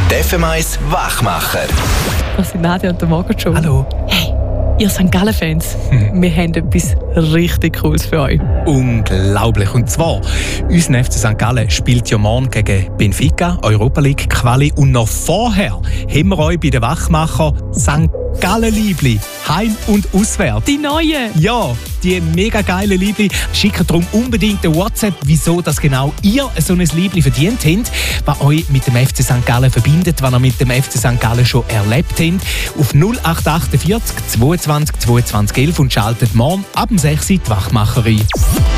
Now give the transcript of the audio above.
Die FM1 Wachmacher. Das sind Nadia und der Margot schon. Hallo. Hey, ihr St. Gallen-Fans, wir haben etwas richtig Cooles für euch. Unglaublich. Und zwar, unser FC St. Gallen spielt ja morgen gegen Benfica, Europa League Quali. Und noch vorher haben wir euch bei den Wachmacher St. Gallen-Liebli heim- und auswärts. Die neue! Ja, die mega geile Liebli. Schickt darum unbedingt eine WhatsApp, wieso das genau ihr so ein Liebli verdient habt, was euch mit dem FC St. Gallen verbindet, was ihr mit dem FC St. Gallen schon erlebt habt. Auf 0848 22 22 11 und schaltet morgen ab dem 6 Uhr die Wachmacher ein.